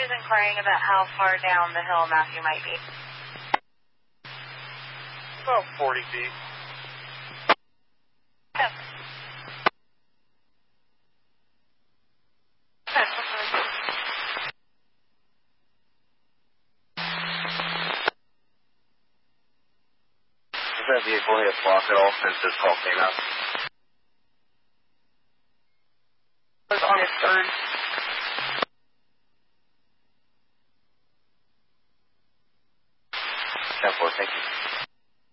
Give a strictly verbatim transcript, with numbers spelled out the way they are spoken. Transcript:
is inquiring about how far down the hill Matthew might be. About forty feet. Yes. Does that vehicle hit block at all since this call came out? It was on its third. ten four, thank you.